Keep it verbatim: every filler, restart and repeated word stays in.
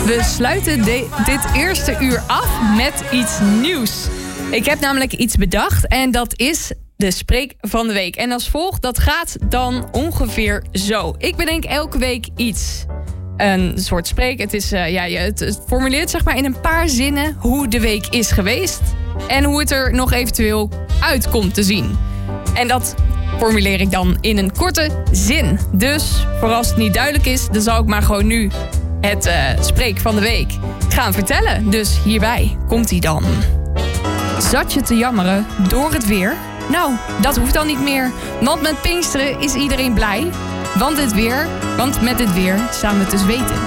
We sluiten de- dit eerste uur af met iets nieuws. Ik heb namelijk iets bedacht en dat is de spreek van de week. En als volgt, dat gaat dan ongeveer zo. Ik bedenk elke week iets. Een soort spreek. Het, is, uh, ja, je, het, het formuleert zeg maar in een paar zinnen hoe de week is geweest. En hoe het er nog eventueel uit komt te zien. En dat formuleer ik dan in een korte zin. Dus voor als het niet duidelijk is, dan zal ik maar gewoon nu het uh, spreek van de week gaan vertellen. Dus hierbij komt hij dan. Zat je te jammeren door het weer? Nou, dat hoeft dan niet meer. Want met Pinksteren is iedereen blij. Want dit weer, want met dit weer staan we te zweten.